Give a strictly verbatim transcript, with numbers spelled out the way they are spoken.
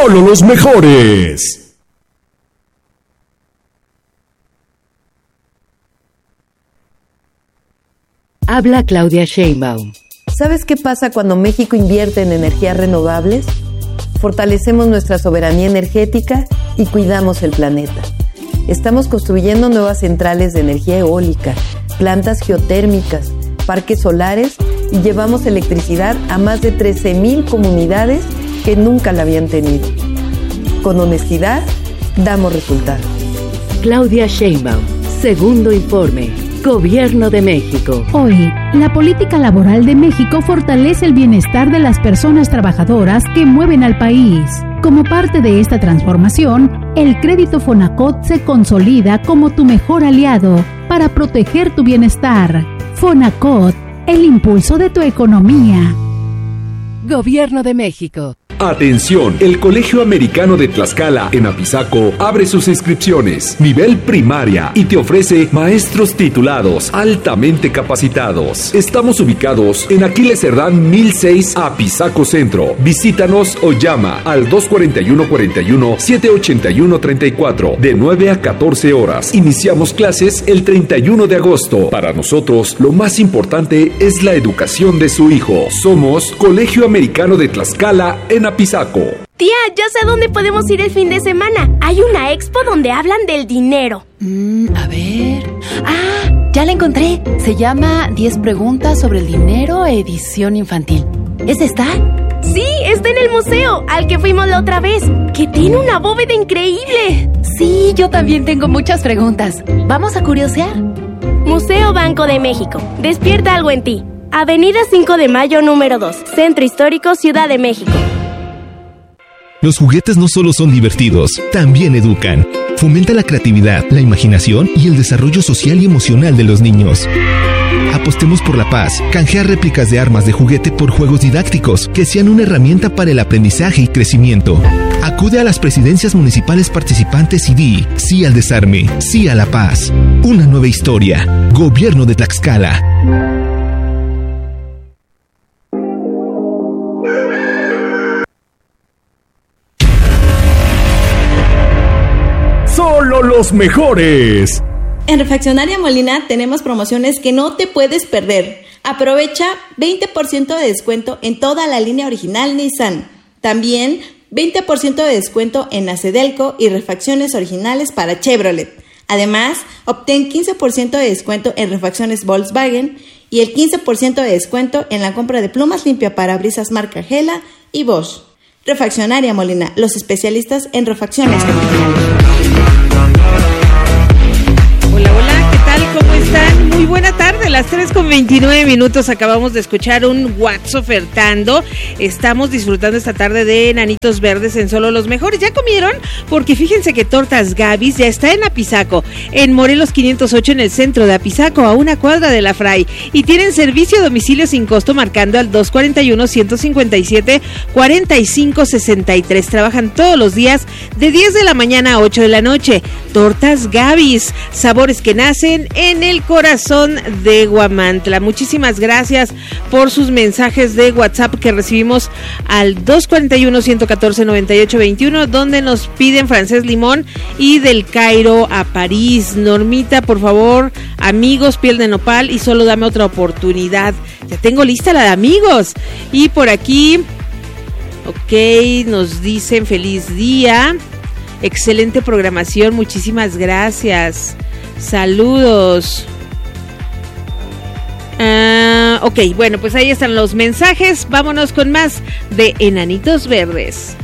solo los mejores. Habla Claudia Sheinbaum. ¿Sabes qué pasa cuando México invierte en energías renovables? Fortalecemos nuestra soberanía energética y cuidamos el planeta. Estamos construyendo nuevas centrales de energía eólica, plantas geotérmicas, parques solares y llevamos electricidad a más de trece mil comunidades que nunca la habían tenido. Con honestidad, damos resultados. Claudia Sheinbaum, segundo informe. Gobierno de México. Hoy, la política laboral de México fortalece el bienestar de las personas trabajadoras que mueven al país. Como parte de esta transformación, el crédito Fonacot se consolida como tu mejor aliado para proteger tu bienestar. Fonacot, el impulso de tu economía. Gobierno de México. Atención, el Colegio Americano de Tlaxcala en Apizaco abre sus inscripciones, nivel primaria, y te ofrece maestros titulados altamente capacitados. Estamos ubicados en Aquiles Cerdán mil seis, Apizaco Centro. Visítanos o llama al dos cuatro uno, cuatro uno, siete ocho uno, tres cuatro de nueve a catorce horas. Iniciamos clases el treinta y uno de agosto. Para nosotros, lo más importante es la educación de su hijo. Somos Colegio Americano de Tlaxcala en Apizaco. Tía, ya sé a dónde podemos ir el fin de semana. Hay una expo donde hablan del dinero. Mm, a ver... ¡Ah! Ya la encontré. Se llama diez preguntas sobre el dinero, edición infantil. ¿Es esta? Sí, está en el museo, al que fuimos la otra vez, que tiene una bóveda increíble. Sí, yo también tengo muchas preguntas. ¿Vamos a curiosear? Museo Banco de México. Despierta algo en ti. Avenida cinco de mayo número dos, Centro Histórico, Ciudad de México. Los juguetes no solo son divertidos, también educan. Fomenta la creatividad, la imaginación y el desarrollo social y emocional de los niños. Apostemos por la paz. Canjea réplicas de armas de juguete por juegos didácticos que sean una herramienta para el aprendizaje y crecimiento. Acude a las presidencias municipales participantes y di sí al desarme, sí a la paz. Una nueva historia. Gobierno de Tlaxcala. Solo los mejores. En Refaccionaria Molina tenemos promociones que no te puedes perder. Aprovecha veinte por ciento de descuento en toda la línea original Nissan. También veinte por ciento de descuento en Acedelco y refacciones originales para Chevrolet. Además, obtén quince por ciento de descuento en refacciones Volkswagen y el quince por ciento de descuento en la compra de plumas limpia parabrisas marca Gela y Bosch. Refaccionaria Molina, los especialistas en refacciones originales. Hola, hola, ¿qué tal? ¿Cómo están? Muy buena tarde, las tres con veintinueve minutos. Acabamos de escuchar un WhatsApp ofertando. Estamos disfrutando esta tarde de Enanitos Verdes en Solo los Mejores. ¿Ya comieron? Porque fíjense que Tortas Gavis ya está en Apizaco, en Morelos quinientos ocho, en el centro de Apizaco, a una cuadra de la Fray. Y tienen servicio a domicilio sin costo marcando al dos cuatro uno, uno cinco siete, cuatro cinco seis tres. Trabajan todos los días de diez de la mañana a ocho de la noche. Tortas Gavis, sabores que nacen en el corazón de Huamantla. Muchísimas gracias por sus mensajes de WhatsApp que recibimos al dos cuatro uno, uno uno cuatro, nueve ocho dos uno, donde nos piden francés limón y del Cairo a París. Normita, por favor, amigos, piel de nopal y solo dame otra oportunidad. Ya tengo lista la de amigos. Y por aquí, ok, nos dicen feliz día. Excelente programación, muchísimas gracias. Saludos. Uh, ok, bueno, pues ahí están los mensajes. Vámonos con más de Enanitos Verdes.